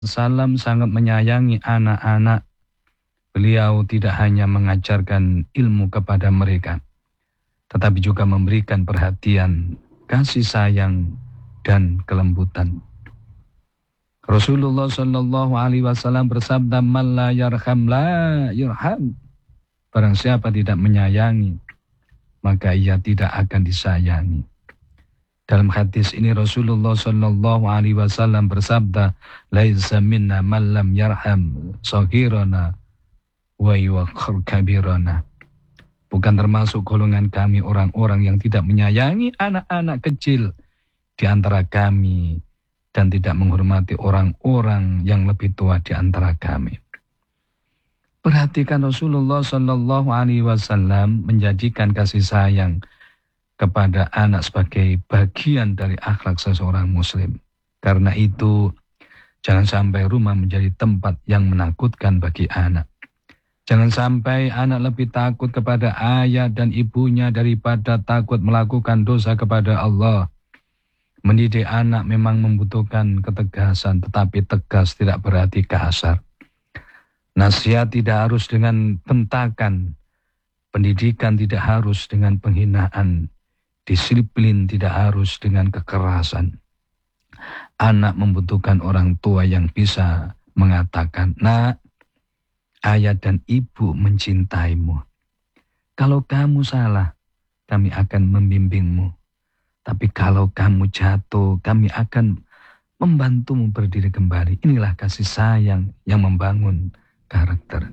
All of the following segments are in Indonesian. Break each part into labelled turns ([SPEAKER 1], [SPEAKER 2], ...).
[SPEAKER 1] Salam sangat menyayangi anak-anak. Beliau tidak hanya mengajarkan ilmu kepada mereka, tetapi juga memberikan perhatian, kasih sayang, dan kelembutan. Rasulullah Shallallahu Alaihi Wasallam bersabda, "Man la yarham la yurham." Barang siapa tidak menyayangi, maka ia tidak akan disayangi. Dalam hadis ini Rasulullah Shallallahu Alaihi Wasallam bersabda, "Laisa minna man lam yarham saghirana wa yuwaqqir kabirana." Bukan termasuk golongan kami orang-orang yang tidak menyayangi anak-anak kecil di antara kami dan tidak menghormati orang-orang yang lebih tua di antara kami. Perhatikan Rasulullah Shallallahu Alaihi Wasallam menjadikan kasih sayang kepada anak sebagai bagian dari akhlak seseorang muslim. Karena itu, jangan sampai rumah menjadi tempat yang menakutkan bagi anak. Jangan sampai anak lebih takut kepada ayah dan ibunya daripada takut melakukan dosa kepada Allah. Mendidik anak memang membutuhkan ketegasan, tetapi tegas tidak berarti kasar. Nasihat tidak harus dengan bentakan. Pendidikan tidak harus dengan penghinaan. Disiplin tidak harus dengan kekerasan. Anak membutuhkan orang tua yang bisa mengatakan, "Nak, ayah dan ibu mencintaimu. Kalau kamu salah, kami akan membimbingmu. Tapi kalau kamu jatuh, kami akan membantumu berdiri kembali." Inilah kasih sayang yang membangun karakter.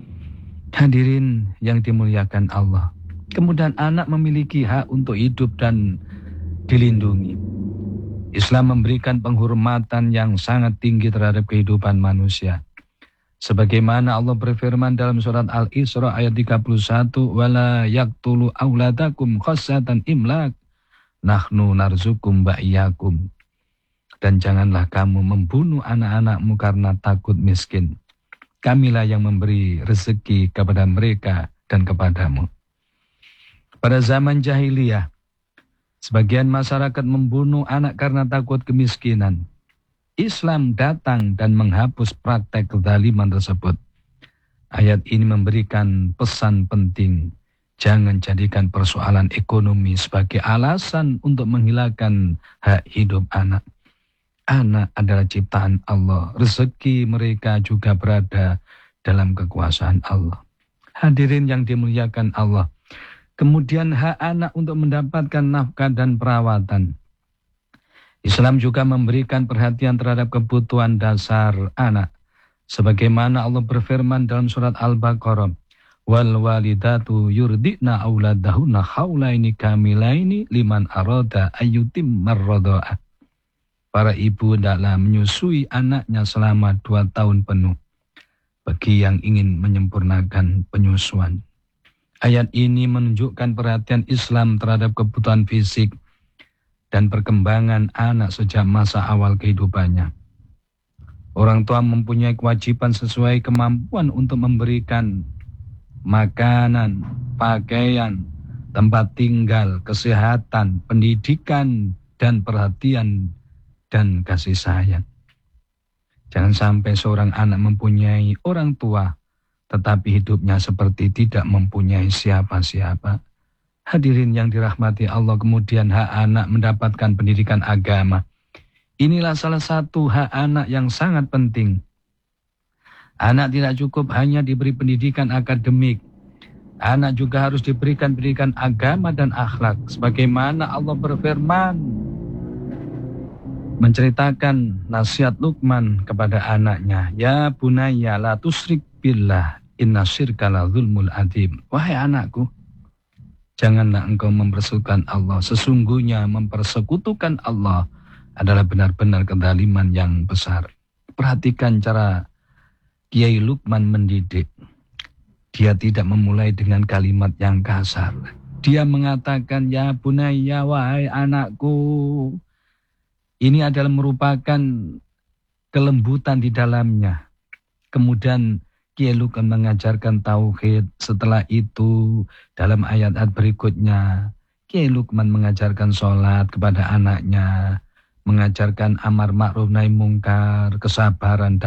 [SPEAKER 1] Hadirin yang dimuliakan Allah. Kemudian anak memiliki hak untuk hidup dan dilindungi. Islam memberikan penghormatan yang sangat tinggi terhadap kehidupan manusia. Sebagaimana Allah berfirman dalam surat Al-Isra ayat 31, "Wala yaqtulu auladakum khassatan imlak, nahnu narzukum ba'iyyakum." Dan janganlah kamu membunuh anak-anakmu karena takut miskin. Kamilah yang memberi rezeki kepada mereka dan kepadamu. Pada zaman jahiliyah, sebagian masyarakat membunuh anak karena takut kemiskinan. Islam datang dan menghapus praktek kezaliman tersebut. Ayat ini memberikan pesan penting. Jangan jadikan persoalan ekonomi sebagai alasan untuk menghilangkan hak hidup anak. Anak adalah ciptaan Allah. Rezeki mereka juga berada dalam kekuasaan Allah. Hadirin yang dimuliakan Allah. Kemudian hak anak untuk mendapatkan nafkah dan perawatan. Islam juga memberikan perhatian terhadap kebutuhan dasar anak. Sebagaimana Allah berfirman dalam surat Al-Baqarah, "Wal walidatu yurdi'na auladahunna haulaini kamilaini liman arada ayyutimmar radha'ah." Para ibu hendaklah menyusui anaknya selama 2 tahun penuh bagi yang ingin menyempurnakan penyusuan. Ayat ini menunjukkan perhatian Islam terhadap kebutuhan fisik dan perkembangan anak sejak masa awal kehidupannya. Orang tua mempunyai kewajiban sesuai kemampuan untuk memberikan makanan, pakaian, tempat tinggal, kesehatan, pendidikan, dan perhatian dan kasih sayang. Jangan sampai seorang anak mempunyai orang tua, tetapi hidupnya seperti tidak mempunyai siapa-siapa. Hadirin yang dirahmati Allah, kemudian hak anak mendapatkan pendidikan agama. Inilah salah satu hak anak yang sangat penting. Anak tidak cukup hanya diberi pendidikan akademik. Anak juga harus diberikan pendidikan agama dan akhlak. Sebagaimana Allah berfirman, menceritakan nasihat Luqman kepada anaknya, "Ya bunayya la tusyrik billah, inna syirka la dzulmul adzim." Wahai anakku, janganlah engkau mempersekutukan Allah. Sesungguhnya mempersekutukan Allah adalah benar-benar kezaliman yang besar. Perhatikan cara Kiai Luqman mendidik. Dia tidak memulai dengan kalimat yang kasar. Dia mengatakan, "Ya bunayya, wahai anakku." Ini adalah merupakan kelembutan di dalamnya. Kemudian Kiai Luqman mengajarkan tauhid. Setelah itu dalam ayat-ayat berikutnya Kiai Luqman mengajarkan sholat kepada anaknya, mengajarkan amar ma'ruf nahi mungkar, kesabaran